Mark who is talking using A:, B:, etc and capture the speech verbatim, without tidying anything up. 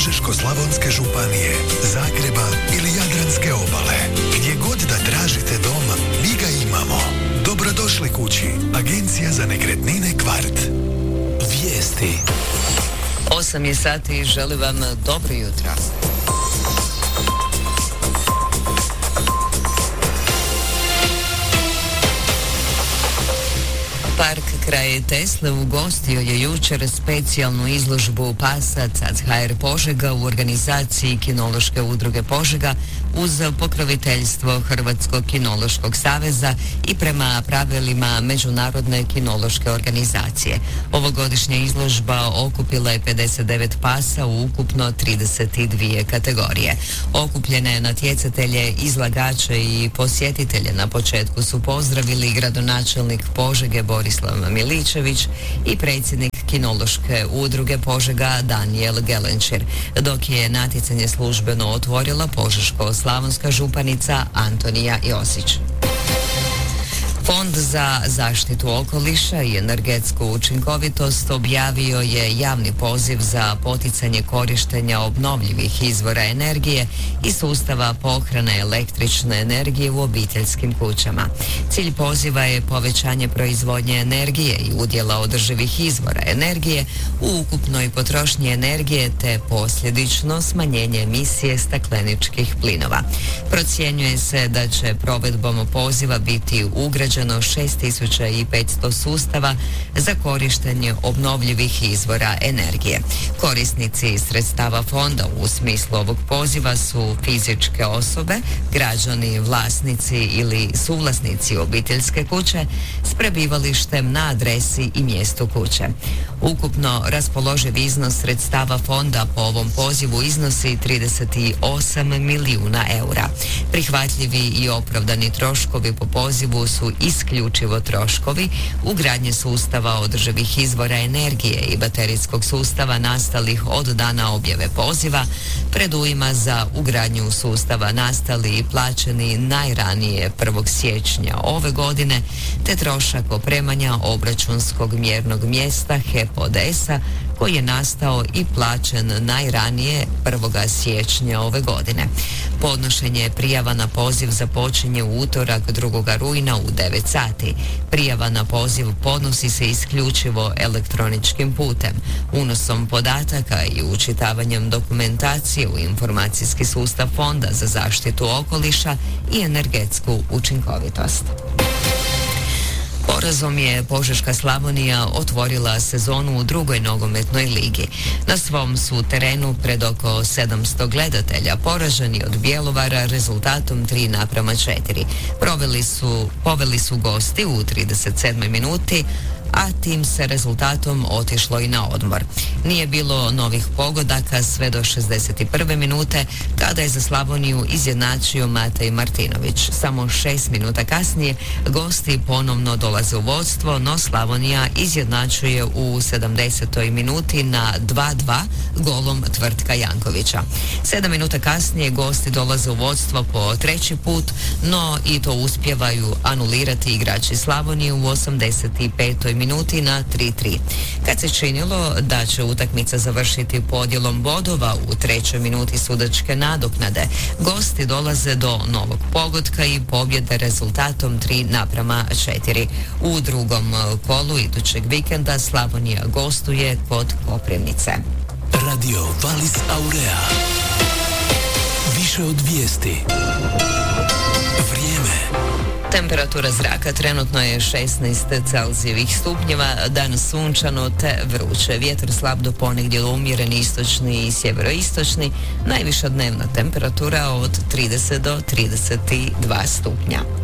A: Požeško-slavonske županije, Zagreba ili Jadranske obale. Gdje god da tražite dom, mi ga imamo. Dobrodošli kući. Agencija za nekretnine Kvart. Vijesti.
B: osam je sati i želim vam dobro jutro. Park kraj Tesle ugostio je jučer specijalnu izložbu pasa C A C H R Požega u organizaciji Kinološke udruge Požega uz pokroviteljstvo Hrvatskog kinološkog saveza i prema pravilima Međunarodne kinološke organizacije. Ovogodišnja izložba okupila je pedeset devet pasa u ukupno trideset dvije kategorije. Okupljene natjecatelje, izlagače i posjetitelje na početku su pozdravili gradonačelnik Požege Borislav Miličević i predsjednik Kinološke udruge Požega Danijel Gelenčir, dok je natjecanje službeno otvorila Požeško-slavonska županica Antonija Josić. Fond za zaštitu okoliša i energetsku učinkovitost objavio je javni poziv za poticanje korištenja obnovljivih izvora energije i sustava pohrane električne energije u obiteljskim kućama. Cilj poziva je povećanje proizvodnje energije i udjela održivih izvora energije u ukupnoj potrošnji energije te posljedično smanjenje emisije stakleničkih plinova. Procjenjuje se da će provedbom poziva biti ugrađeno šest tisuća petsto sustava za korištenje obnovljivih izvora energije. Korisnici sredstava fonda u smislu ovog poziva su fizičke osobe, građani, vlasnici ili suvlasnici obiteljske kuće s prebivalištem na adresi i mjestu kuće. Ukupno raspoloživ iznos sredstava fonda po ovom pozivu iznosi trideset osam milijuna eura. Prihvatljivi i opravdani troškovi po pozivu su isključivo troškovi ugradnje sustava održivih izvora energije i baterijskog sustava nastalih od dana objave poziva, predujma za ugradnju sustava nastali i plaćeni najranije prvog siječnja ove godine, te trošak opremanja obračunskog mjernog mjesta H E P O D S-a koji je nastao i plaćen najranije prvog siječnja ove godine. Podnošenje prijava na poziv započinje u utorak drugog rujna u devet sati. Prijava na poziv podnosi se isključivo elektroničkim putem, unosom podataka i učitavanjem dokumentacije u informacijski sustav Fonda za zaštitu okoliša i energetsku učinkovitost. Porazom je Požeška Slavonija otvorila sezonu u drugoj nogometnoj ligi. Na svom su terenu pred oko sedamsto gledatelja poraženi od Bjelovara rezultatom tri naprama četiri. Proveli su, poveli su gosti u trideset sedmoj minuti, a tim se rezultatom otišlo i na odmor. Nije bilo novih pogodaka sve do šezdeset prve minute kada je za Slavoniju izjednačio Matej Martinović. Samo šest minuta kasnije gosti ponovno dolaze u vodstvo, no Slavonija izjednačuje u sedamdesetoj minuti na dva dva golom Tvrtka Jankovića. Sedam minuta kasnije gosti dolaze u vodstvo po treći put, no i to uspijevaju anulirati igrači Slavonije u osamdeset petoj minuti na tri tri. Kad se činilo da će utakmica završiti podjelom bodova u trećoj minuti sudačke nadoknade, gosti dolaze do novog pogotka i pobjede rezultatom tri naprama četiri. U drugom kolu idućeg vikenda Slavonija gostuje kod Koprivnice.
A: Radio Valis Aurea. Više od vijesti. Vrijeme.
B: Temperatura zraka trenutno je šesnaest Celzijevih stupnjeva, danas sunčano te vruće. Vjetar slab do ponegdje umjeren istočni i sjeveroistočni, najviša dnevna temperatura od trideset do trideset dva stupnja.